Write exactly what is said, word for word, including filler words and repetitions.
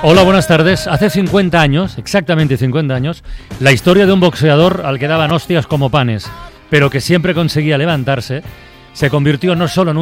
Hola, buenas tardes. Hace cincuenta años, exactamente cincuenta años, la historia de un boxeador al que daban hostias como panes, pero que siempre conseguía levantarse, se convirtió no solo en un